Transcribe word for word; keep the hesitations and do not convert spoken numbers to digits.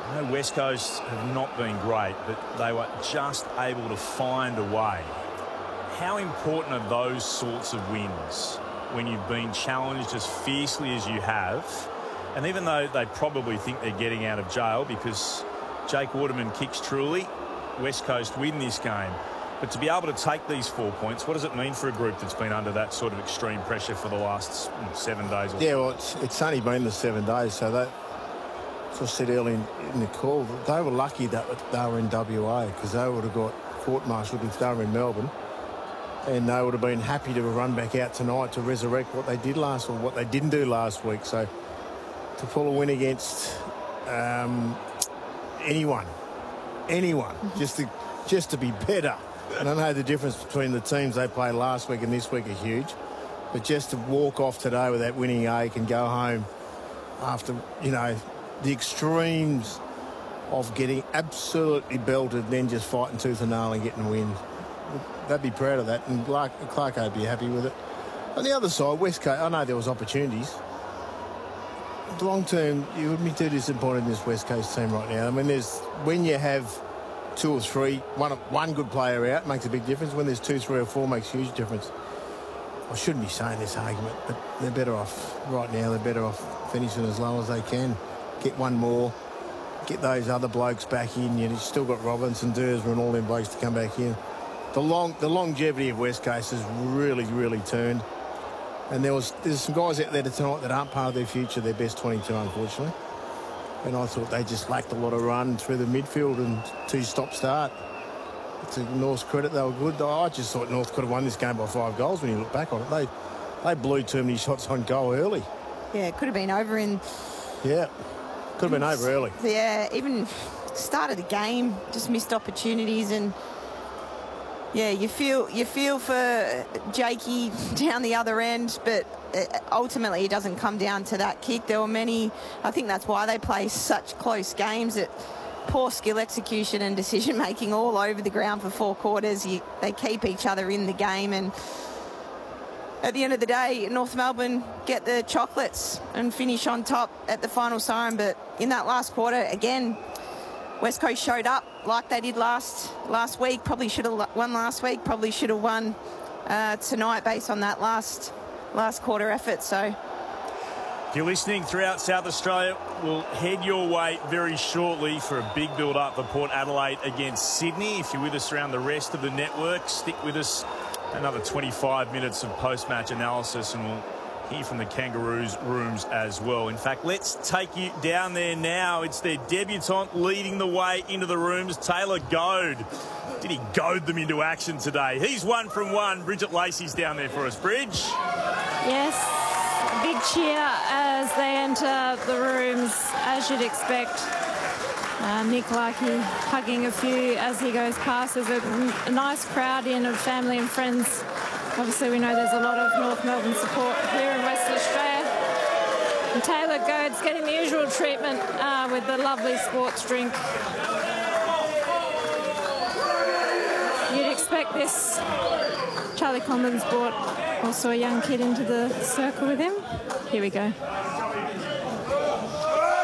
I know West Coast have not been great, but they were just able to find a way. How important are those sorts of wins when you've been challenged as fiercely as you have? And even though they probably think they're getting out of jail because Jake Waterman kicks truly, West Coast win this game. But to be able to take these four points, what does it mean for a group that's been under that sort of extreme pressure for the last seven days or so? Yeah, well, it's, it's only been the seven days, so that, as I said earlier in, in the call, they were lucky that they were in W A because they would have got court-martialed if they were in Melbourne, and they would have been happy to run back out tonight to resurrect what they did last, or what they didn't do last week. So to pull a win against um, anyone, anyone, just to just to be better. And I know the difference between the teams they played last week and this week are huge, but just to walk off today with that winning ache and go home after, you know, the extremes of getting absolutely belted and then just fighting tooth and nail and getting a win, they'd be proud of that, and Clark, Clark would be happy with it. On the other side, West Coast, I know there was opportunities. Long term, you would be too disappointed in this West Coast team right now. I mean, there's when you have two or three, one one good player out makes a big difference. When there's two, three or four, makes a huge difference. I shouldn't be saying this argument, but they're better off right now. They're better off finishing as low as they can. Get one more, get those other blokes back in. You've still got Robinson, Dursman and all them blokes to come back in. The long, the longevity of West Coast has really, really turned. And there was there's some guys out there tonight that aren't part of their future, their best twenty-two, unfortunately. And I thought they just lacked a lot of run through the midfield and two-stop start. To North's credit, they were good. I just thought North could have won this game by five goals when you look back on it. They they blew too many shots on goal early. Yeah, it could have been over in... Yeah, could have been over early. Yeah, even started the game, just missed opportunities, and yeah, you feel you feel for Jakey down the other end, but ultimately it doesn't come down to that kick. There were many, I think that's why they play such close games, that poor skill execution and decision making all over the ground for four quarters. You, they keep each other in the game, and at the end of the day, North Melbourne get the chocolates and finish on top at the final siren. But in that last quarter, again, West Coast showed up like they did last last week. Probably should have won last week. Probably should have won uh, tonight based on that last last quarter effort. So, if you're listening throughout South Australia, we'll head your way very shortly for a big build-up for Port Adelaide against Sydney. If you're with us around the rest of the network, stick with us. Another twenty-five minutes of post-match analysis, and we'll hear from the Kangaroos rooms as well. In fact, let's take you down there now. It's their debutant leading the way into the rooms, Taylor Goad. Did he goad them into action today? He's one from one. Bridget Lacey's down there for us. Bridge. Yes, big cheer as they enter the rooms, as you'd expect. Uh, Nick Larkey hugging a few as he goes past. There's a, a nice crowd in of family and friends. Obviously, we know there's a lot of North Melbourne support here in Western Australia. And Taylor Goad's getting the usual treatment uh, with the lovely sports drink. You'd expect this. Charlie Condon's brought also a young kid into the circle with him. Here we go.